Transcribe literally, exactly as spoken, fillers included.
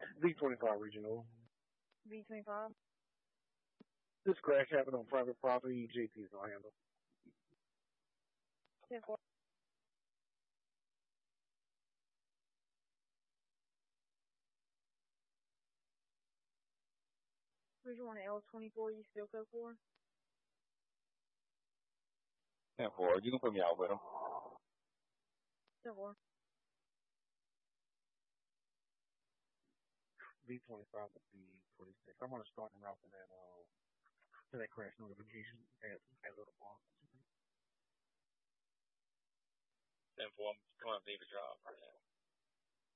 V twenty-five regional. V twenty-five. This crash happened on private property. J P's will handle. ten four. Region one L twenty-four, you still code four? ten four, you can put me out with him. ten four. V twenty-five with V twenty-six. I'm going to start en route to that, uh, to that crash notification at, at Little Bar. ten four, I'm going to leave a job right now.